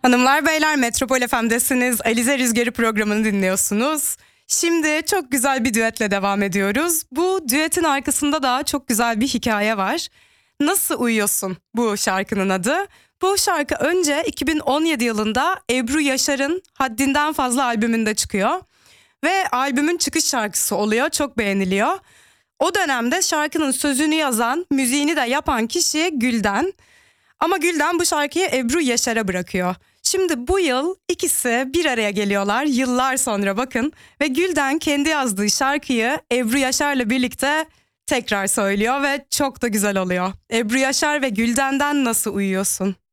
Hanımlar beyler, Metropol FM'desiniz. Alize Rüzgarı programını dinliyorsunuz. Şimdi çok güzel bir düetle devam ediyoruz. Bu düetin arkasında da çok güzel bir hikaye var. Nasıl Uyuyorsun bu şarkının adı. Bu şarkı önce 2017 yılında Ebru Yaşar'ın Haddinden Fazla albümünde çıkıyor. Ve albümün çıkış şarkısı oluyor, çok beğeniliyor. O dönemde şarkının sözünü yazan, müziğini de yapan kişi Gülden. Ama Gülden bu şarkıyı Ebru Yaşar'a bırakıyor. Şimdi bu yıl ikisi bir araya geliyorlar yıllar sonra, bakın. Ve Gülden kendi yazdığı şarkıyı Ebru Yaşar'la birlikte tekrar söylüyor ve çok da güzel oluyor. Ebru Yaşar ve Gülden'den Nasıl Uyuyorsun?